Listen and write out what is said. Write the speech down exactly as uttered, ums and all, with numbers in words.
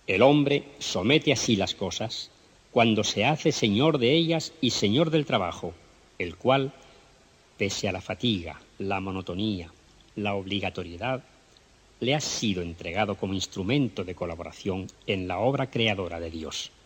El hombre somete así las cosas cuando se hace señor de ellas y señor del trabajo, el cual, pese a la fatiga, la monotonía, la obligatoriedad, le ha sido entregado como instrumento de colaboración en la obra creadora de Dios.